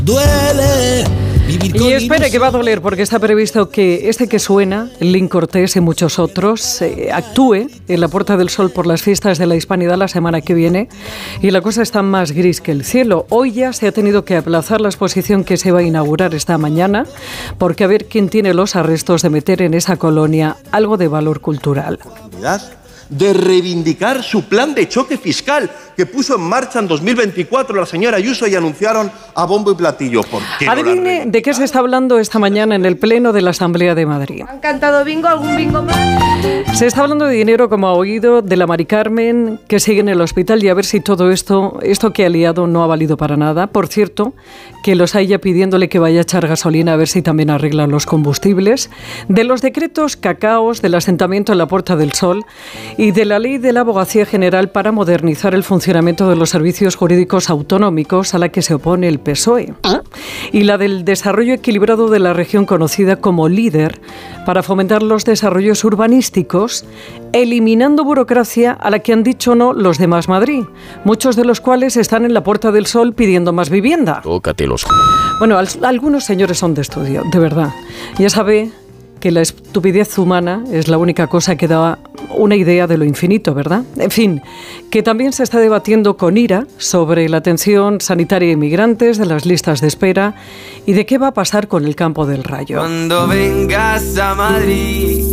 Duele. Y espere que va a doler, porque está previsto que que suena, Lin Cortés y muchos otros, actúe en la Puerta del Sol por las fiestas de la Hispanidad la semana que viene, y la cosa está más gris que el cielo. Hoy ya se ha tenido que aplazar la exposición que se va a inaugurar esta mañana, porque a ver quién tiene los arrestos de meter en esa colonia algo de valor cultural. De reivindicar su plan de choque fiscal que puso en marcha en 2024 la señora Ayuso y anunciaron a bombo y platillo. ¿Por qué adivine de qué se está hablando esta mañana en el Pleno de la Asamblea de Madrid. ¿Han cantado bingo? ¿Algún bingo más? Se está hablando de dinero, como ha oído, de la Mari Carmen, que sigue en el hospital, y a ver si todo esto que ha liado no ha valido para nada. Por cierto, que los haya pidiéndole que vaya a echar gasolina a ver si también arreglan los combustibles. De los decretos cacaos del asentamiento en la Puerta del Sol y de la ley de la Abogacía General para modernizar el funcionamiento de los servicios jurídicos autonómicos, a la que se opone el PSOE. Y la del desarrollo equilibrado de la región conocida como LEADER, para fomentar los desarrollos urbanísticos, eliminando burocracia a la que han dicho no los de Más Madrid, muchos de los cuales están en la Puerta del Sol pidiendo más vivienda. Tócatelos. Bueno, algunos señores son de estudio, de verdad. Ya sabe que la estupidez humana es la única cosa que da una idea de lo infinito, ¿verdad? En fin, que también se está debatiendo con ira sobre la atención sanitaria a inmigrantes, de las listas de espera y de qué va a pasar con el Campo del Rayo. Cuando vengas a Madrid,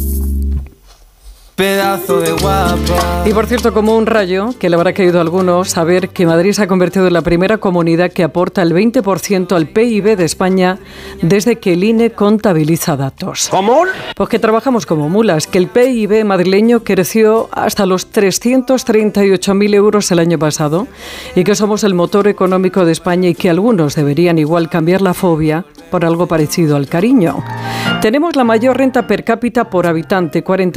pedazo de guapa. Y por cierto, como un rayo, que le habrá caído a algunos, saber que Madrid se ha convertido en la primera comunidad que aporta el 20% al PIB de España desde que el INE contabiliza datos. ¿Cómo? Pues que trabajamos como mulas, que el PIB madrileño creció hasta los 338.000 euros el año pasado y que somos el motor económico de España y que algunos deberían igual cambiar la fobia por algo parecido al cariño. Tenemos la mayor renta per cápita por habitante, 40